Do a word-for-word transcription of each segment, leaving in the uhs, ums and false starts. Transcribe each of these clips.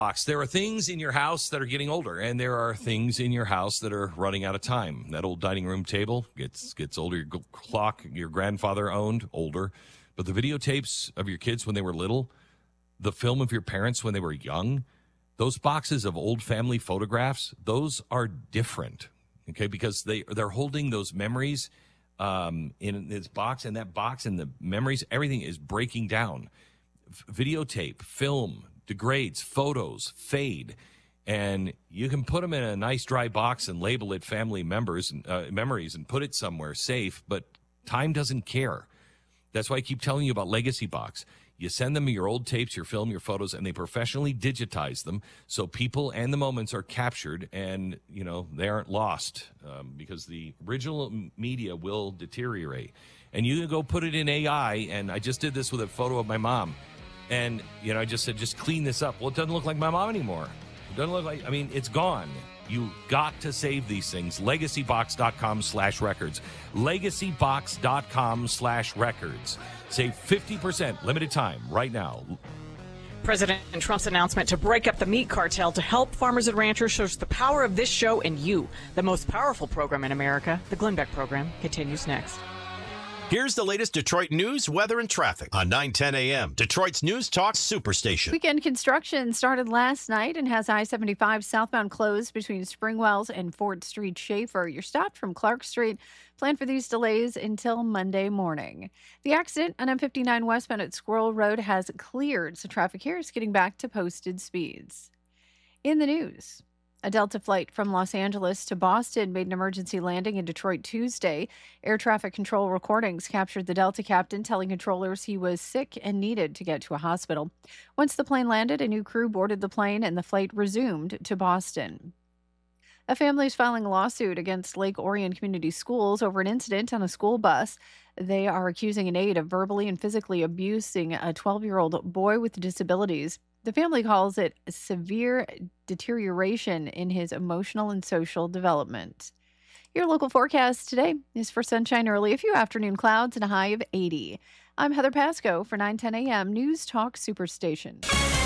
box. There are things in your house that are getting older, and there are things in your house that are running out of time. That old dining room table gets gets older. Your clock, your grandfather owned, older. But the videotapes of your kids when they were little, the film of your parents when they were young, those boxes of old family photographs, those are different, okay? Because they, they're holding those memories um, in this box, and that box and the memories, everything is breaking down. F- videotape, film, degrades, photos fade, and you can put them in a nice dry box and label it family members uh, memories and put it somewhere safe, but time doesn't care. That's why I keep telling you about Legacy Box. You send them your old tapes, your film, your photos, and they professionally digitize them so people and the moments are captured and, you know, they aren't lost um, because the original media will deteriorate. And you can go put it in A I, and I just did this with a photo of my mom. And, you know, I just said, just clean this up. Well, it doesn't look like my mom anymore. It doesn't look like, I mean, it's gone. You got to save these things. LegacyBox.com slash records. LegacyBox.com slash records. Save fifty percent, limited time, right now. President Trump's announcement to break up the meat cartel to help farmers and ranchers shows the power of this show and you. The most powerful program in America, the Glenn Beck program, continues next. Here's the latest Detroit news, weather, and traffic on nine ten a.m. Detroit's News Talk Superstation. Weekend construction started last night and has I seventy-five southbound closed between Springwells and Fort Street Schaefer. You're stopped from Clark Street. Plan for these delays until Monday morning. The accident on M fifty-nine westbound at Squirrel Road has cleared, so traffic here is getting back to posted speeds. In the news, a Delta flight from Los Angeles to Boston made an emergency landing in Detroit Tuesday. Air traffic control recordings captured the Delta captain telling controllers he was sick and needed to get to a hospital. Once the plane landed, a new crew boarded the plane and the flight resumed to Boston. A family is filing a lawsuit against Lake Orion Community Schools over an incident on a school bus. They are accusing an aide of verbally and physically abusing a twelve-year-old boy with disabilities. The family calls it severe deterioration in his emotional and social development. Your local forecast today is for sunshine early, a few afternoon clouds, and a high of eighty. I'm Heather Pasco for nine ten a.m. News Talk Superstation.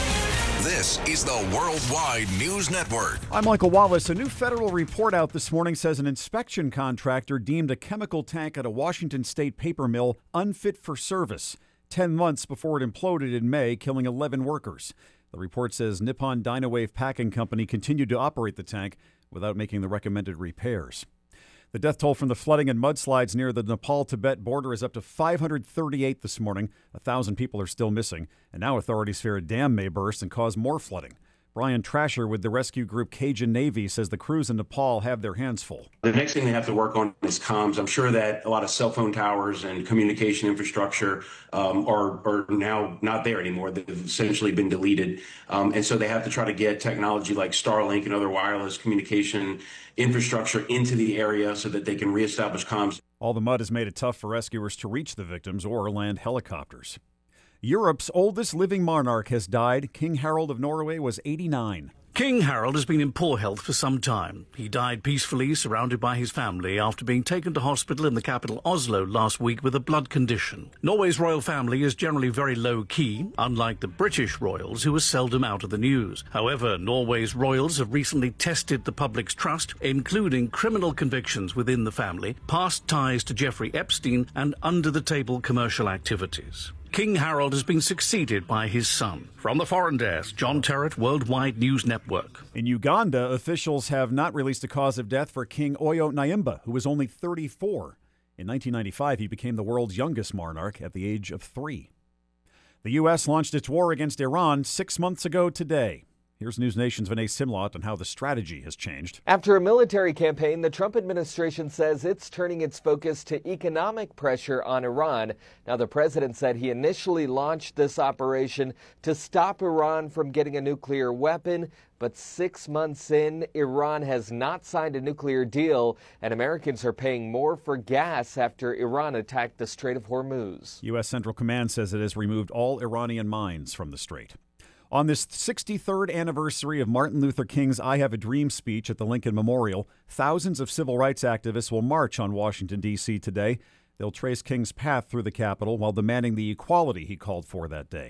This is the Worldwide News Network. I'm Michael Wallace. A new federal report out this morning says an inspection contractor deemed a chemical tank at a Washington state paper mill unfit for service ten months before it imploded in May, killing eleven workers. The report says Nippon Dynawave Packing Company continued to operate the tank without making the recommended repairs. The death toll from the flooding and mudslides near the Nepal-Tibet border is up to five hundred thirty-eight this morning. A thousand people are still missing, and now authorities fear a dam may burst and cause more flooding. Brian Trasher with the rescue group Cajun Navy says the crews in Nepal have their hands full. The next thing they have to work on is comms. I'm sure that a lot of cell phone towers and communication infrastructure um, are, are now not there anymore. They've essentially been deleted. Um, and so they have to try to get technology like Starlink and other wireless communication infrastructure into the area so that they can reestablish comms. All the mud has made it tough for rescuers to reach the victims or land helicopters. Europe's oldest living monarch has died. King Harald of Norway was eighty-nine. King Harald has been in poor health for some time. He died peacefully, surrounded by his family, after being taken to hospital in the capital Oslo last week with a blood condition. Norway's royal family is generally very low-key, unlike the British royals, who are seldom out of the news. However, Norway's royals have recently tested the public's trust, including criminal convictions within the family, past ties to Jeffrey Epstein, and under-the-table commercial activities. King Harald has been succeeded by his son. From the Foreign Desk, John Terrett, Worldwide News Network. In Uganda, officials have not released a cause of death for King Oyo Nyimba, who was only thirty-four. In nineteen ninety-five, he became the world's youngest monarch at the age of three. The U S launched its war against Iran six months ago today. Here's News Nation's Vinay Simlot on how the strategy has changed. After a military campaign, the Trump administration says it's turning its focus to economic pressure on Iran. Now, the president said he initially launched this operation to stop Iran from getting a nuclear weapon. But six months in, Iran has not signed a nuclear deal, and Americans are paying more for gas after Iran attacked the Strait of Hormuz. U S Central Command says it has removed all Iranian mines from the strait. On this sixty-third anniversary of Martin Luther King's I Have a Dream speech at the Lincoln Memorial, thousands of civil rights activists will march on Washington, D C today. They'll trace King's path through the Capitol while demanding the equality he called for that day.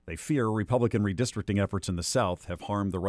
They fear Republican redistricting efforts in the South have harmed the